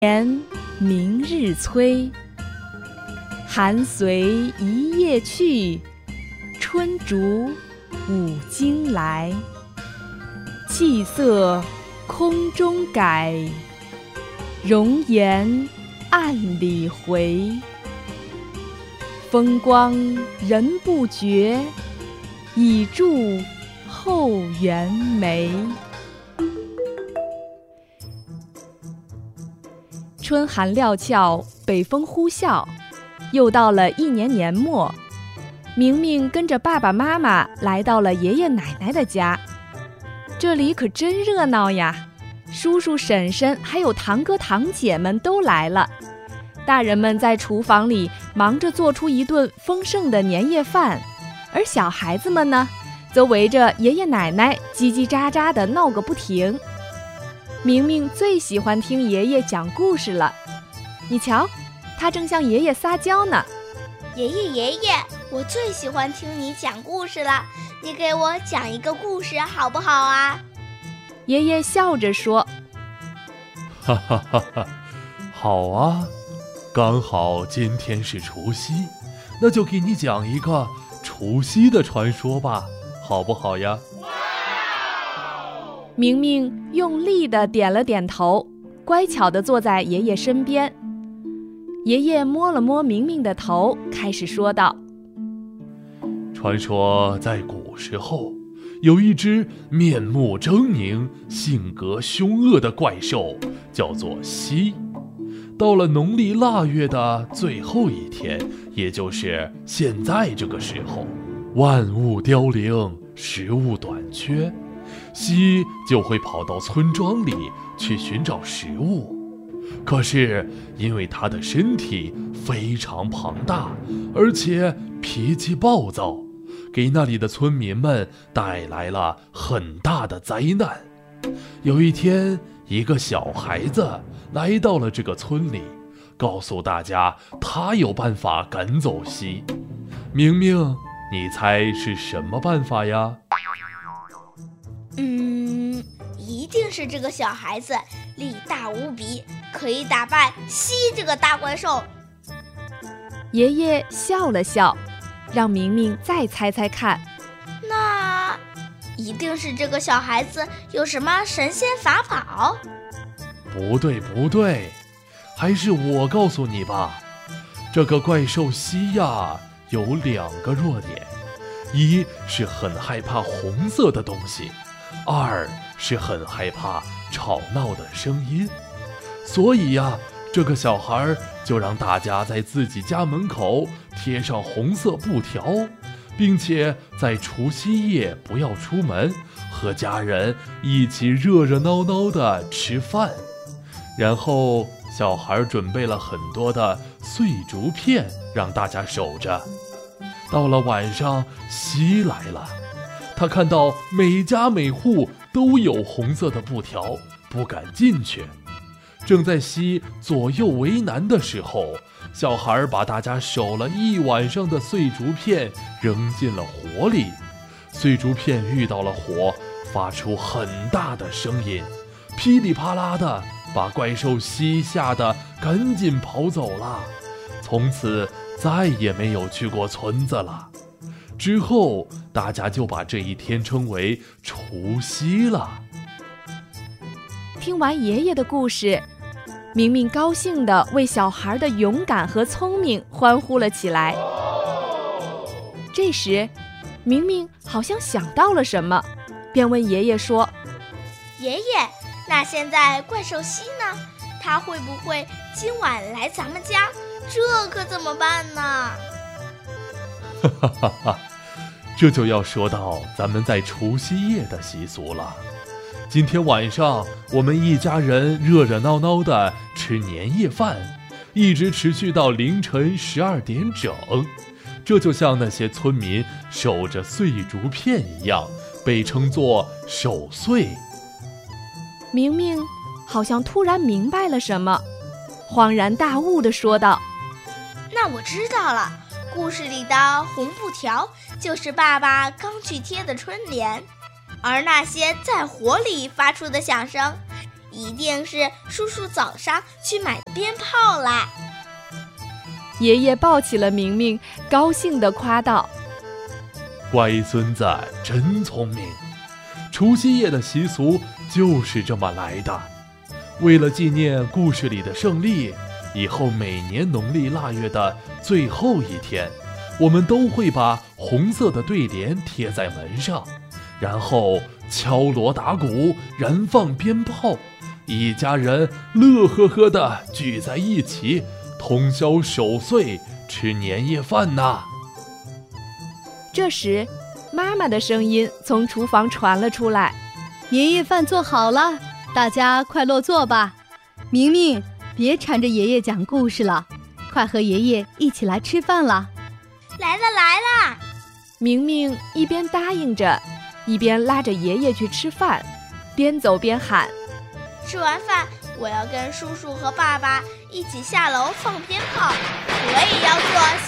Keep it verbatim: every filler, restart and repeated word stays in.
年明日催，寒随一夜去，春逐五更来。气色空中改，容颜暗里回。风光人不觉，已驻后园梅。春寒料峭，北风呼啸，又到了一年年末，明明跟着爸爸妈妈来到了爷爷奶奶的家。这里可真热闹呀，叔叔婶婶还有堂哥堂姐们都来了。大人们在厨房里忙着做出一顿丰盛的年夜饭，而小孩子们呢，则围着爷爷奶奶叽叽喳喳地闹个不停。明明最喜欢听爷爷讲故事了，你瞧，他正向爷爷撒娇呢。 爷爷爷爷，我最喜欢听你讲故事了，你给我讲一个故事好不好啊？ 爷爷笑着说。 哈哈哈哈，好啊，刚好今天是除夕，那就给你讲一个除夕的传说吧，好不好呀？ 明明用力地点了点头，乖巧地坐在爷爷身边。爷爷摸了摸明明的头，开始说道： 传说在古时候，有一只面目狰狞、性格凶恶的怪兽，叫做夕。到了农历腊月的最后一天，也就是现在这个时候，万物凋零，食物短缺，夕就会跑到村庄里去寻找食物。可是因为他的身体非常庞大，而且脾气暴躁，给那里的村民们带来了很大的灾难。有一天，一个小孩子来到了这个村里，告诉大家他有办法赶走夕。明明，你猜是什么办法呀？ 嗯，一定是这个小孩子力大无比，可以打败夕这个大怪兽。 爷爷笑了笑，让明明再猜猜看。 那一定是这个小孩子有什么神仙法宝？ 不对不对，还是我告诉你吧。这个怪兽夕呀，有两个弱点，一是很害怕红色的东西，二是很害怕吵闹的声音。所以呀，这个小孩就让大家在自己家门口贴上红色布条，并且在除夕夜不要出门，和家人一起热热闹闹地吃饭。然后小孩准备了很多的碎竹片让大家守着。到了晚上，夕来了，他看到每家每户都有红色的布条，不敢进去。正在夕左右为难的时候，小孩把大家守了一晚上的碎竹片扔进了火里。碎竹片遇到了火，发出很大的声音，噼里啪啦的把怪兽夕吓得赶紧跑走了，从此再也没有去过村子了。之后大家就把这一天称为除夕了。 听完爷爷的故事，明明高兴地为小孩的勇敢和聪明欢呼了起来。这时，明明好像想到了什么，便问爷爷说： 爷爷，那现在怪兽夕呢？他会不会今晚来咱们家？这可怎么办呢？ 哈哈哈哈，这就要说到咱们在除夕夜的习俗了。今天晚上，我们一家人热热闹闹地吃年夜饭，一直持续到凌晨十二点整。这就像那些村民守着碎竹片一样，被称作守岁。 明明好像突然明白了什么，恍然大悟地说道： 那我知道了，故事里的红布条就是爸爸刚去贴的春联，而那些在火里发出的响声， 一定是叔叔早上去买鞭炮啦。 爷爷抱起了明明，高兴地夸道： 乖孙子真聪明，除夕夜的习俗就是这么来的。为了纪念故事里的胜利，以后每年农历腊月的最后一天，我们都会把红色的对联贴在门上，然后敲锣打鼓，燃放鞭炮，一家人乐呵呵地聚在一起，通宵守岁，吃年夜饭呐。 这时，妈妈的声音从厨房传了出来： 年夜饭做好了，大家快落座吧。明明，别缠着爷爷讲故事了，快和爷爷一起来吃饭了。 来了来了！ 明明一边答应着，一边拉着爷爷去吃饭，边走边喊： 吃完饭，我要跟叔叔和爸爸一起下楼放鞭炮，我也要做